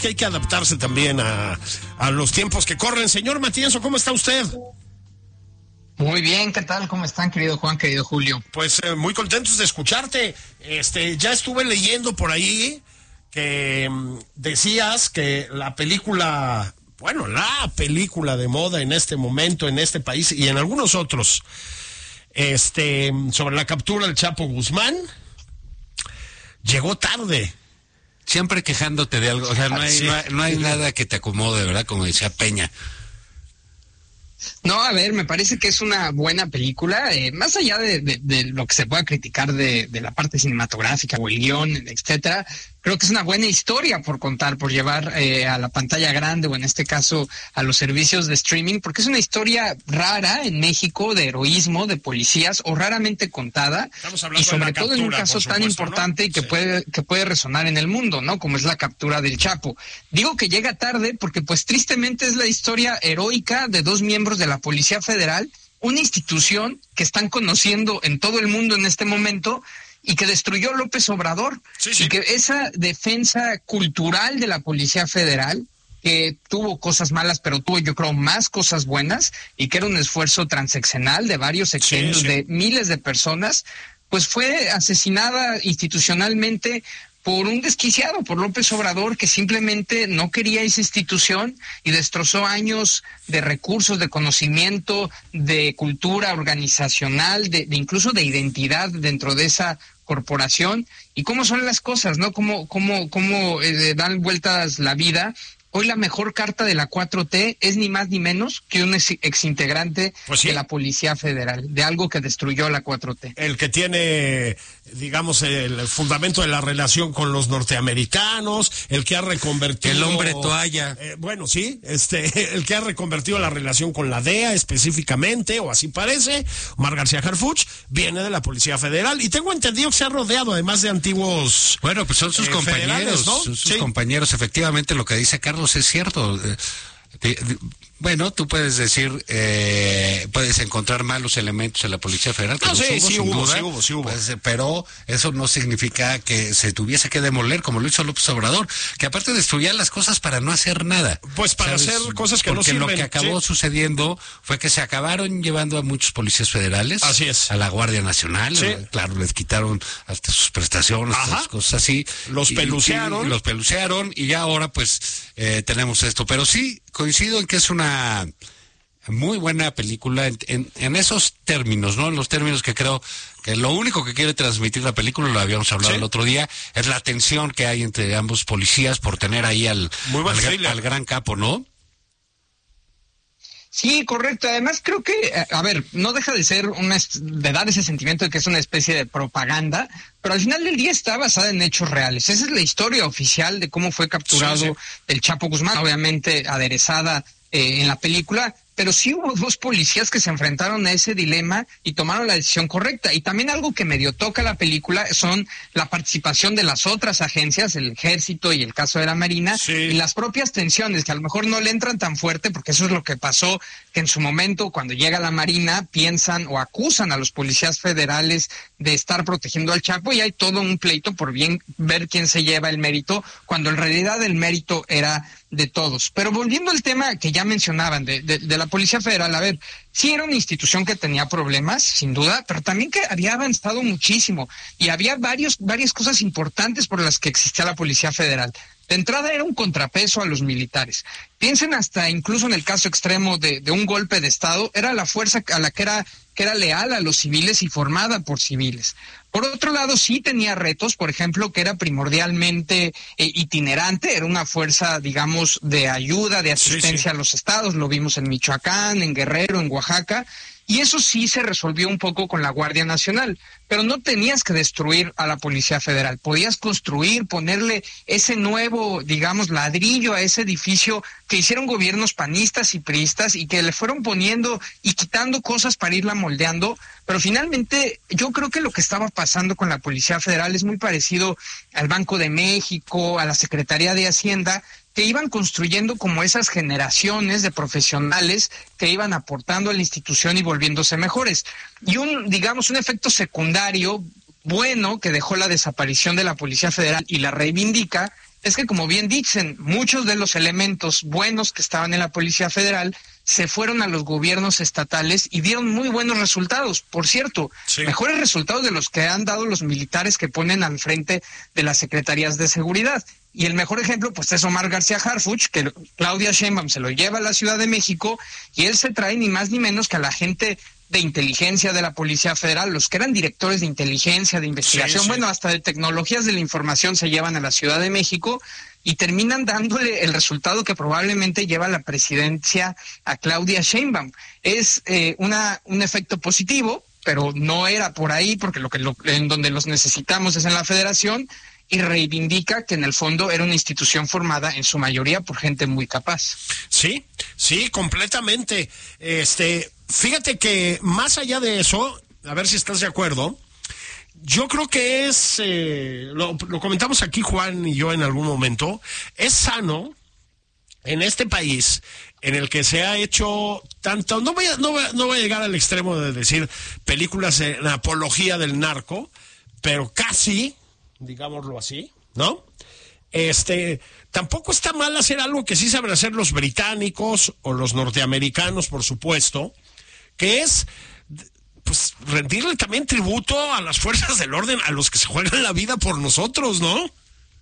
que hay que adaptarse también a los tiempos que corren. Señor Matienzo, ¿cómo está usted? Muy bien, ¿qué tal? ¿Cómo están, querido Juan, querido Julio? Pues muy contentos de escucharte. Ya estuve leyendo por ahí que decías que la película de moda en este momento, en este país y en algunos otros, sobre la captura del Chapo Guzmán, llegó tarde. Siempre quejándote de algo, o sea, no hay nada que te acomode, ¿verdad? Como decía Peña. No, a ver, me parece que es una buena película, más allá de lo que se pueda criticar de la parte cinematográfica o el guión, etcétera. Creo que es una buena historia por contar, por llevar a la pantalla grande o en este caso a los servicios de streaming, porque es una historia rara en México de heroísmo, de policías o raramente contada y sobre todo en un caso tan importante, ¿no? Y que puede resonar en el mundo, ¿no? Como es la captura del Chapo. Digo que llega tarde porque pues tristemente es la historia heroica de dos miembros de la Policía Federal, una institución que están conociendo en todo el mundo en este momento y que destruyó López Obrador. Sí. Y que esa defensa cultural de la Policía Federal, que tuvo cosas malas, pero tuvo, yo creo, más cosas buenas, y que era un esfuerzo transeccional de varios sexenios, de miles de personas, pues fue asesinada institucionalmente por un desquiciado, por López Obrador, que simplemente no quería esa institución y destrozó años de recursos, de conocimiento, de cultura organizacional, de incluso de identidad dentro de esa corporación. Y cómo son las cosas, ¿no? Cómo dan vueltas la vida. Hoy la mejor carta de la 4T es ni más ni menos que un exintegrante de la Policía Federal, de algo que destruyó la 4T. El que tiene, digamos, el fundamento de la relación con los norteamericanos, el que ha reconvertido... El hombre toalla. El que ha reconvertido la relación con la DEA específicamente, o así parece, Omar García Harfuch, viene de la Policía Federal. Y tengo entendido que se ha rodeado además de antiguos... Bueno, pues son sus compañeros, ¿no? Son sus compañeros, efectivamente, lo que dice Carlos es cierto. Bueno, tú puedes decir, puedes encontrar malos elementos en la Policía Federal. Sí hubo. Pues, pero eso no significa que se tuviese que demoler como lo hizo López Obrador, que aparte destruía las cosas para no hacer nada. Pues para hacer cosas que no sirven. Porque lo que acabó sucediendo fue que se acabaron llevando a muchos policías federales. Así es. A la Guardia Nacional. Sí. Claro, les quitaron hasta sus prestaciones, cosas así. Los pelucearon y ya ahora pues tenemos esto. Pero sí, coincido en que es una muy buena película en esos términos, ¿no? En los términos que creo que lo único que quiere transmitir la película, lo habíamos hablado el otro día, es la tensión que hay entre ambos policías por tener ahí al gran capo, ¿no? Sí, correcto. Además creo que, no deja de ser de dar ese sentimiento de que es una especie de propaganda, pero al final del día está basada en hechos reales. Esa es la historia oficial de cómo fue capturado el Chapo Guzmán, obviamente aderezada en la película, pero sí hubo dos policías que se enfrentaron a ese dilema y tomaron la decisión correcta. Y también algo que medio toca la película son la participación de las otras agencias, el Ejército y el caso de la Marina, y las propias tensiones, que a lo mejor no le entran tan fuerte, porque eso es lo que pasó, que en su momento, cuando llega la Marina, piensan o acusan a los policías federales de estar protegiendo al Chapo, y hay todo un pleito por ver quién se lleva el mérito, cuando en realidad el mérito era de todos. Pero volviendo al tema que ya mencionaban de la Policía Federal, a ver, sí era una institución que tenía problemas, sin duda, pero también que había avanzado muchísimo y había varias cosas importantes por las que existía la Policía Federal. De entrada era un contrapeso a los militares. Piensen hasta incluso en el caso extremo de un golpe de Estado, era la fuerza a la que era leal a los civiles y formada por civiles. Por otro lado, sí tenía retos, por ejemplo, que era primordialmente itinerante, era una fuerza, digamos, de ayuda, de asistencia a los estados, lo vimos en Michoacán, en Guerrero, en Oaxaca, y eso sí se resolvió un poco con la Guardia Nacional, pero no tenías que destruir a la Policía Federal, podías construir, ponerle ese nuevo, digamos, ladrillo a ese edificio que hicieron gobiernos panistas y priistas y que le fueron poniendo y quitando cosas para irla moldeando, pero finalmente yo creo que lo que estaba pasando con la Policía Federal es muy parecido al Banco de México, a la Secretaría de Hacienda, que iban construyendo como esas generaciones de profesionales que iban aportando a la institución y volviéndose mejores. Y un efecto secundario bueno que dejó la desaparición de la Policía Federal y la reivindica es que, como bien dicen, muchos de los elementos buenos que estaban en la Policía Federal se fueron a los gobiernos estatales y dieron muy buenos resultados. Por cierto, mejores resultados de los que han dado los militares que ponen al frente de las secretarías de seguridad. Y el mejor ejemplo, pues, es Omar García Harfuch, que Claudia Sheinbaum se lo lleva a la Ciudad de México y él se trae ni más ni menos que a la gente de inteligencia de la Policía Federal, los que eran directores de inteligencia, de investigación, bueno, hasta de tecnologías de la información se llevan a la Ciudad de México y terminan dándole el resultado que probablemente lleva la presidencia a Claudia Sheinbaum. Es un efecto positivo, pero no era por ahí, porque en donde los necesitamos es en la Federación, y reivindica que en el fondo era una institución formada en su mayoría por gente muy capaz. Sí, completamente. Fíjate que más allá de eso, a ver si estás de acuerdo, yo creo que lo comentamos aquí Juan y yo en algún momento, es sano en este país en el que se ha hecho tanto, no voy a llegar al extremo de decir películas en apología del narco, pero casi, digámoslo así, ¿no? Tampoco está mal hacer algo que sí saben hacer los británicos o los norteamericanos, por supuesto, que es, pues, rendirle también tributo a las fuerzas del orden, a los que se juegan la vida por nosotros, ¿no?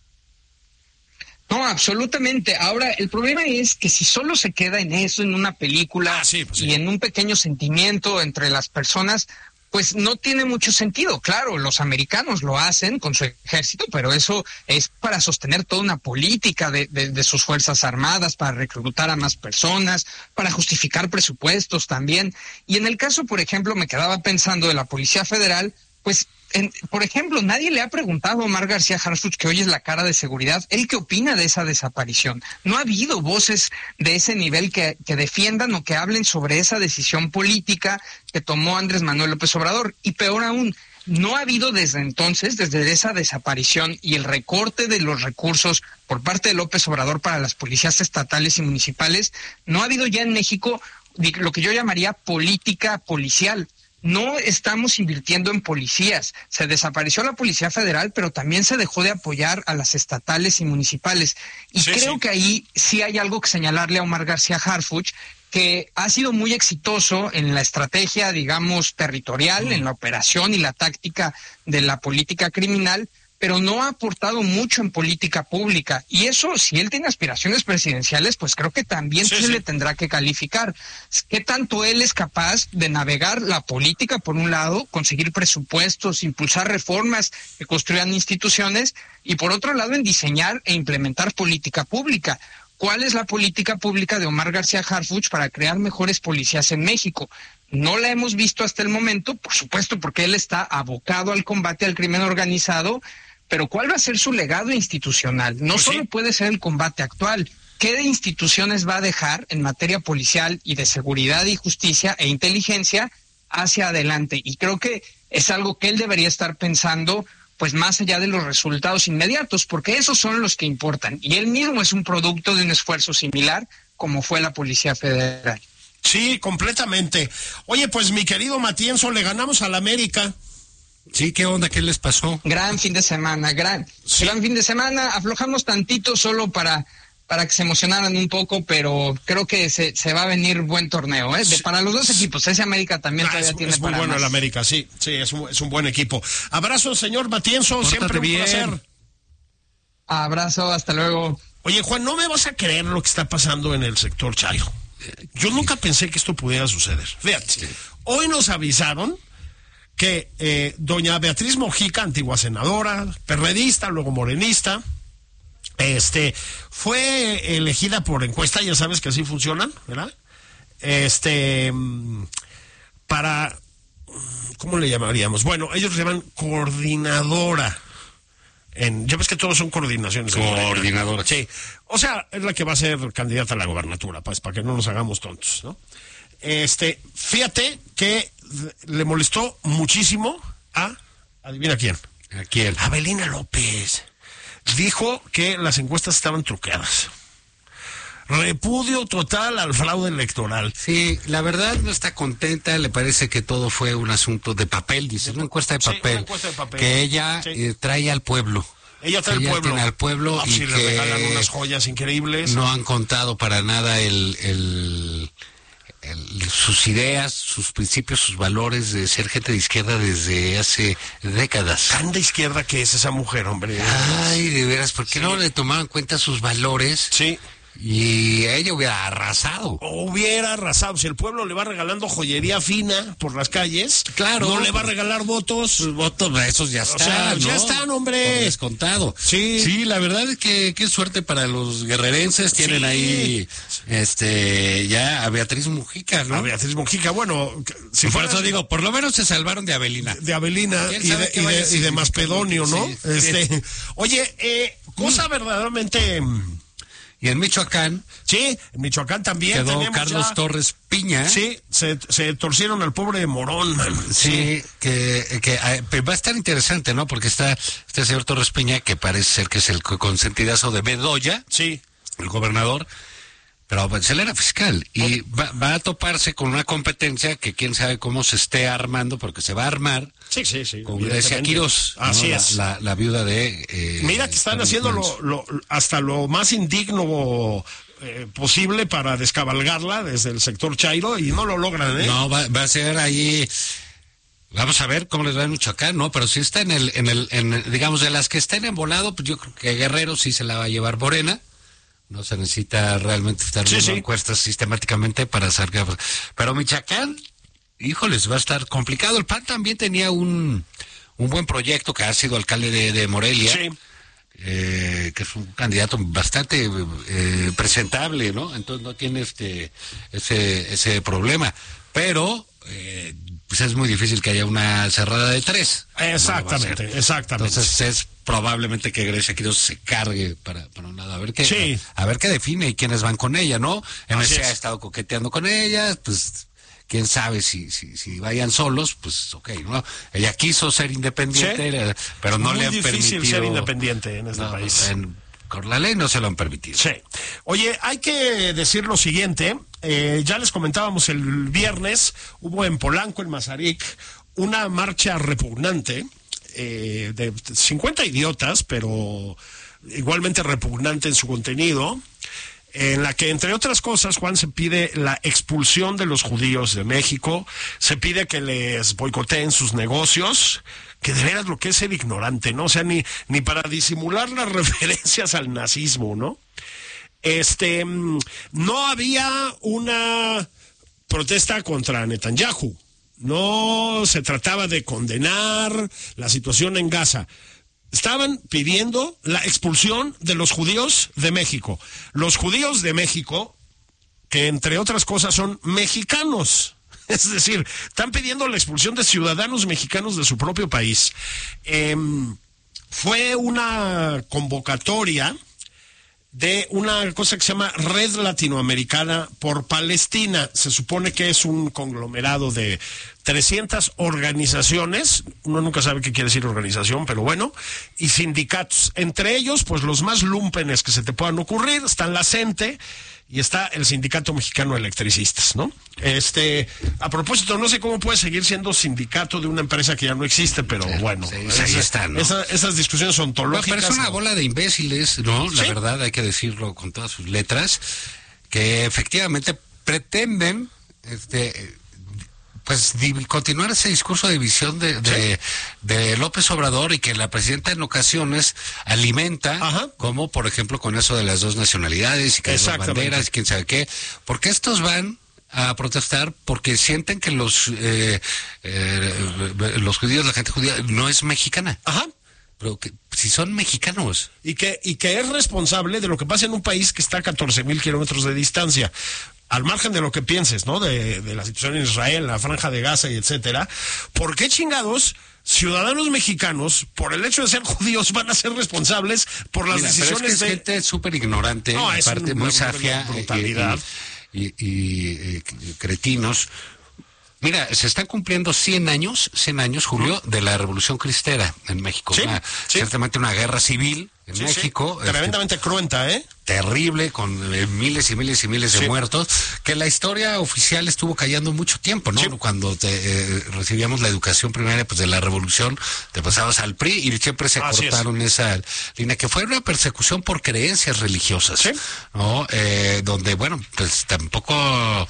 No, absolutamente. Ahora, el problema es que si solo se queda en eso, en una película, y en un pequeño sentimiento entre las personas, pues no tiene mucho sentido. Claro, los americanos lo hacen con su ejército, pero eso es para sostener toda una política de sus fuerzas armadas, para reclutar a más personas, para justificar presupuestos también. Y en el caso, por ejemplo, me quedaba pensando de la Policía Federal, pues, por ejemplo, nadie le ha preguntado a Omar García Harfuch, que hoy es la cara de seguridad, ¿él qué opina de esa desaparición? No ha habido voces de ese nivel que defiendan o que hablen sobre esa decisión política que tomó Andrés Manuel López Obrador. Y peor aún, no ha habido desde entonces, desde esa desaparición y el recorte de los recursos por parte de López Obrador para las policías estatales y municipales, no ha habido ya en México lo que yo llamaría política policial. No estamos invirtiendo en policías. Se desapareció la Policía Federal, pero también se dejó de apoyar a las estatales y municipales. Y creo que ahí sí hay algo que señalarle a Omar García Harfuch, que ha sido muy exitoso en la estrategia, digamos, territorial, en la operación y la táctica de la política criminal, pero no ha aportado mucho en política pública. Y eso, si él tiene aspiraciones presidenciales, pues creo que también se le tendrá que calificar. ¿Qué tanto él es capaz de navegar la política, por un lado, conseguir presupuestos, impulsar reformas que construyan instituciones, y por otro lado, en diseñar e implementar política pública? ¿Cuál es la política pública de Omar García Harfuch para crear mejores policías en México? No la hemos visto hasta el momento, por supuesto, porque él está abocado al combate al crimen organizado, pero ¿cuál va a ser su legado institucional? No solo puede ser el combate actual. ¿Qué instituciones va a dejar en materia policial y de seguridad y justicia e inteligencia hacia adelante? Y creo que es algo que él debería estar pensando, pues más allá de los resultados inmediatos, porque esos son los que importan. Y él mismo es un producto de un esfuerzo similar como fue la Policía Federal. Sí, completamente. Oye, pues mi querido Matienzo, le ganamos al América. Sí, ¿qué onda? ¿Qué les pasó? Gran fin de semana, gran fin de semana. Aflojamos tantito solo para que se emocionaran un poco, pero creo que se va a venir buen torneo, ¿eh? Para los dos equipos. Ese América también todavía tiene es muy bueno el América, sí, es un buen equipo. Abrazo, señor Matienzo, pórtate, siempre un placer. Abrazo, hasta luego. Oye, Juan, no me vas a creer lo que está pasando en el sector Chairo. Yo nunca pensé que esto pudiera suceder. Fíjate, hoy nos avisaron que doña Beatriz Mojica, antigua senadora, perredista, luego morenista, fue elegida por encuesta, ya sabes que así funcionan, ¿verdad? Para, ¿cómo le llamaríamos? Bueno, ellos le llaman coordinadora. Ya ves que todos son coordinaciones. Coordinadora. Sí. O sea, es la que va a ser candidata a la gobernatura, pues, para que no nos hagamos tontos, ¿no? Fíjate que le molestó muchísimo adivina quién. ¿A quién? A Belina López. Dijo que las encuestas estaban truqueadas. Repudio total al fraude electoral. Sí, la verdad no está contenta, le parece que todo fue un asunto de papel, dice, una encuesta de papel, una encuesta de papel. que ella trae al pueblo. Ella trae ella el pueblo. tiene al pueblo y sí, que le regalan unas joyas increíbles. no han contado para nada sus ideas, sus principios, sus valores de ser gente de izquierda desde hace décadas. Tan de izquierda que es esa mujer, hombre. Ay, de veras, ¿por qué no le tomaban en cuenta sus valores? Sí. Y a ella hubiera arrasado. Hubiera arrasado. Si el pueblo le va regalando joyería fina por las calles, claro, no le va a regalar votos. Sus votos, esos ya están, sea, ¿no? ya están, hombre. Por descontado. Sí. Sí, la verdad es que qué suerte para los guerrerenses. Tienen ahí, ya a Beatriz Mujica, ¿no? A Beatriz Mujica, bueno, si por fuera eso digo, por lo menos se salvaron de Avelina. de Avelina y de Maspedonio, ¿no? Sí. Oye, cosa verdaderamente... Y en Michoacán Sí, en Michoacán también quedó tenemos Carlos ya... Torres Piña. Sí, se torcieron al pobre Morón, man. Sí, que va a estar interesante, ¿no? Porque está este señor Torres Piña, que parece ser que es el consentidazo de Bedoya, Sí. el gobernador, pero pues, él era fiscal y va a toparse con una competencia que quién sabe cómo se esté armando, porque se va a armar Sí. con Grecia Quirós, ¿no? Así es. La viuda de... Mira que están Carlos haciendo Manso. hasta lo más indigno posible para descabalgarla desde el sector Chairo y no lo logran, ¿eh? No, va a ser ahí... Vamos a ver cómo les va en Michoacán, ¿no? Pero si está digamos, de las que estén en volado, pues yo creo que Guerrero sí se la va a llevar Morena. No se necesita realmente estar viendo encuestas sistemáticamente para saber. Pero Michoacán, híjoles, va a estar complicado. El PAN también tenía un buen proyecto, que ha sido alcalde de Morelia, que es un candidato bastante presentable, ¿no? Entonces no tiene ese problema. Pero pues es muy difícil que haya una cerrada de 3. Exactamente. Entonces es probablemente que Grecia Quirós se cargue para un lado, a ver qué define y quiénes van con ella, ¿no? MC ha estado coqueteando con ella, pues quién sabe si vayan solos, pues ok, ¿no? Ella quiso ser independiente, pero no le han permitido. Es muy difícil ser independiente en este país. Con la ley no se lo han permitido. Sí. Oye, hay que decir lo siguiente, ya les comentábamos el viernes, hubo en Polanco, en Mazarik, una marcha repugnante de 50 idiotas, pero igualmente repugnante en su contenido, en la que, entre otras cosas, Juan, se pide la expulsión de los judíos de México, se pide que les boicoteen sus negocios, que de veras lo que es ser ignorante, ¿no? O sea, ni para disimular las referencias al nazismo, ¿no? No había una protesta contra Netanyahu, no se trataba de condenar la situación en Gaza. Estaban pidiendo la expulsión de los judíos de México. Los judíos de México, que entre otras cosas son mexicanos. Es decir, están pidiendo la expulsión de ciudadanos mexicanos de su propio país. Fue una convocatoria de una cosa que se llama Red Latinoamericana por Palestina. Se supone que es un conglomerado de 300 organizaciones, uno nunca sabe qué quiere decir organización, pero bueno, y sindicatos. Entre ellos, pues los más lúmpenes que se te puedan ocurrir, están la CENTE y está el Sindicato Mexicano de Electricistas, ¿no? A propósito, no sé cómo puede seguir siendo sindicato de una empresa que ya no existe, pero bueno, ahí está, ¿no? Esas discusiones ontológicas. Pero es una bola de imbéciles, ¿no? La verdad, hay que decirlo con todas sus letras, que efectivamente pretenden, pues continuar ese discurso de división de López Obrador, y que la presidenta en ocasiones alimenta, como por ejemplo con eso de las dos nacionalidades y que las dos banderas y quién sabe qué, porque estos van a protestar porque sienten que los judíos, la gente judía no es mexicana. Pero que si son mexicanos. Y que es responsable de lo que pasa en un país que está a 14,000 kilómetros de distancia. Al margen de lo que pienses, ¿no? De la situación en Israel, la Franja de Gaza y etcétera. ¿Por qué chingados ciudadanos mexicanos, por el hecho de ser judíos, van a ser responsables por las decisiones pero es que es gente súper ignorante, aparte muy safia, y cretinos. Mira, se están cumpliendo 100 años, Julio, de la Revolución Cristera en México. Ciertamente una guerra civil en México. Tremendamente cruenta, ¿eh? terrible, con miles y miles y miles de muertos, que la historia oficial estuvo callando mucho tiempo, ¿no? Sí. Cuando recibíamos la educación primaria, pues de la revolución, te pasabas al PRI y siempre se cortaron esa línea, que fue una persecución por creencias religiosas, ¿sí? ¿No? Donde, bueno, pues tampoco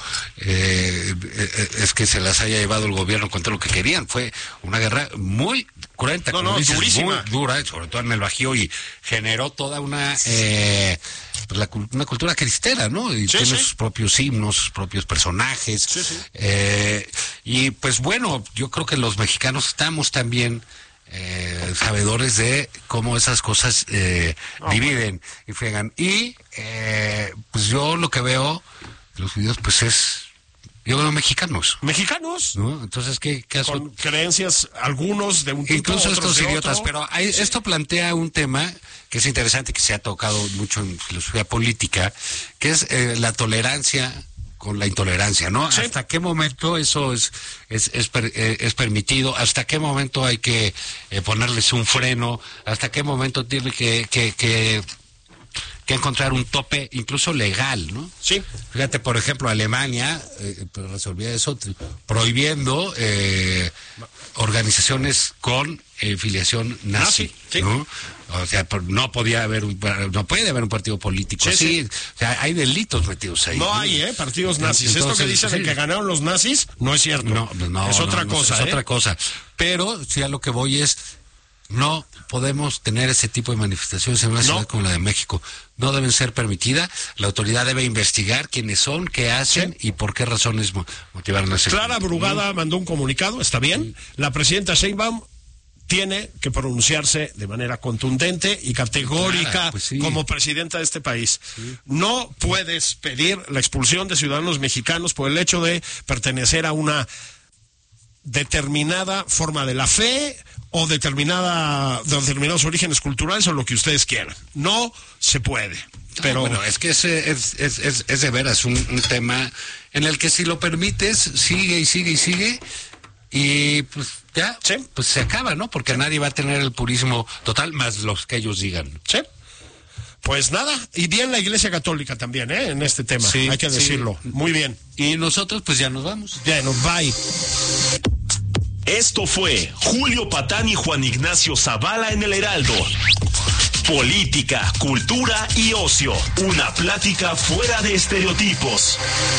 es que se las haya llevado el gobierno contra lo que querían, fue una guerra muy cruenta, durísima, muy dura, sobre todo en el Bajío, y generó toda una cultura cristera, ¿no? Y tiene sus propios himnos, sus propios personajes. Y pues bueno, yo creo que los mexicanos estamos también sabedores de cómo esas cosas dividen y friegan. Y pues yo lo que veo en los videos, pues es... Yo veo mexicanos, ¿no? Entonces, ¿qué hace? Con creencias, algunos de un tipo, incluso otros estos de idiotas, otro. pero esto plantea un tema que es interesante, que se ha tocado mucho en filosofía política, que es la tolerancia con la intolerancia, ¿no? Sí. ¿Hasta qué momento eso es permitido? ¿Hasta qué momento hay que ponerles un freno? ¿Hasta qué momento tiene que encontrar un tope incluso legal, ¿no? Sí. Fíjate, por ejemplo, Alemania resolvía eso prohibiendo organizaciones con filiación nazi, ¿no? O sea, no puede haber un partido político así. O sea, hay delitos metidos ahí. No hay, partidos nazis. Entonces, esto que dicen de que ganaron los nazis no es cierto. No, es otra cosa. Es otra cosa. Pero sí, a lo que voy es, no podemos tener ese tipo de manifestaciones en una ciudad como la de México. No deben ser permitidas. La autoridad debe investigar quiénes son, qué hacen y por qué razones motivaron a hacer. Clara Brugada mandó un comunicado, está bien. La presidenta Sheinbaum tiene que pronunciarse de manera contundente y categórica como presidenta de este país. Sí. No puedes pedir la expulsión de ciudadanos mexicanos por el hecho de pertenecer a una determinada forma de la fe o de determinados orígenes culturales o lo que ustedes quieran. No se puede. Pero bueno, es que es de veras un tema en el que si lo permites, sigue y sigue y sigue, y pues ya, pues se acaba, ¿no? Porque nadie va a tener el purismo total, más los que ellos digan. Sí. Pues nada, y bien la Iglesia Católica también, en este tema, hay que decirlo. Muy bien. Y nosotros pues ya nos vamos. Bueno, bye. Esto fue Julio Patán y Juan Ignacio Zavala en el Heraldo. Política, cultura y ocio. Una plática fuera de estereotipos.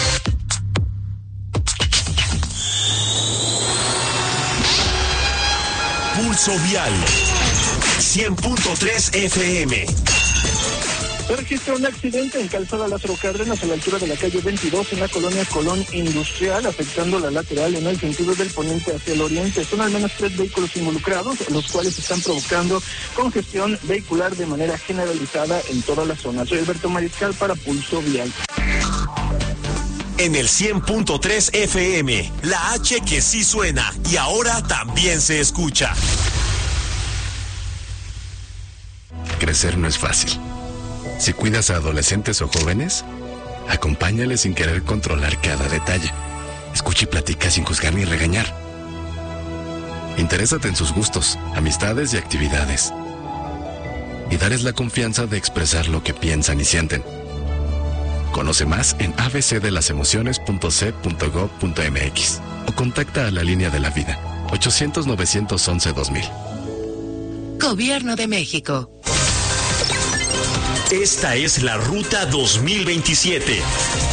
Pulso Vial. 100.3 FM. Se registró un accidente en Calzada Lázaro Cárdenas a la altura de la calle 22 en la colonia Colón Industrial, afectando la lateral en el sentido del poniente hacia el oriente. Son al menos 3 vehículos involucrados, los cuales están provocando congestión vehicular de manera generalizada en toda la zona. Soy Alberto Mariscal para Pulso Vial. En el 100.3 FM, la H que sí suena y ahora también se escucha. Crecer no es fácil. Si cuidas a adolescentes o jóvenes, acompáñales sin querer controlar cada detalle. Escucha y platica sin juzgar ni regañar. Interésate en sus gustos, amistades y actividades. Y darles la confianza de expresar lo que piensan y sienten. Conoce más en abcdelasemociones.c.gov.mx o contacta a la Línea de la Vida, 800-911-2000. Gobierno de México. Esta es la Ruta 2027.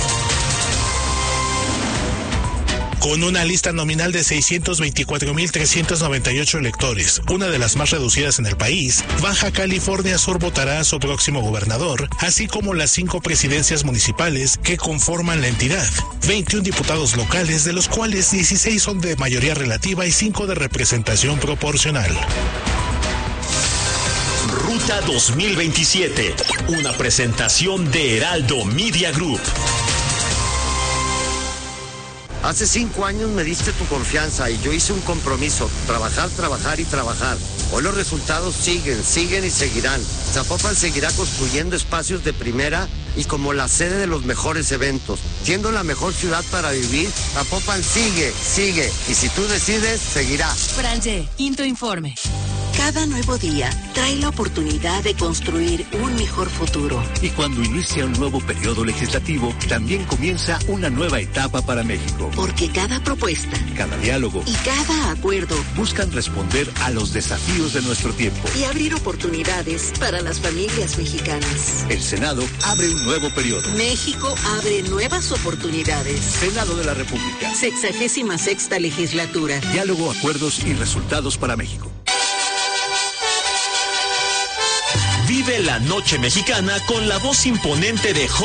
Con una lista nominal de 624,398 electores, una de las más reducidas en el país, Baja California Sur votará a su próximo gobernador, así como las 5 presidencias municipales que conforman la entidad, 21 diputados locales, de los cuales 16 son de mayoría relativa y 5 de representación proporcional. Ruta 2027, una presentación de Heraldo Media Group. Hace 5 años me diste tu confianza y yo hice un compromiso, trabajar, trabajar y trabajar. Hoy los resultados siguen y seguirán. Zapopan seguirá construyendo espacios de primera y como la sede de los mejores eventos. Siendo la mejor ciudad para vivir, Zapopan sigue. Y si tú decides, seguirá. Franje, quinto informe. Cada nuevo día trae la oportunidad de construir un mejor futuro. Y cuando inicia un nuevo periodo legislativo, también comienza una nueva etapa para México. Porque cada propuesta, cada diálogo y cada acuerdo buscan responder a los desafíos de nuestro tiempo y abrir oportunidades para las familias mexicanas. El Senado abre un nuevo periodo. México abre nuevas oportunidades. Senado de la República. 66ª legislatura. Diálogo, acuerdos y resultados para México. Vive la noche mexicana con la voz imponente de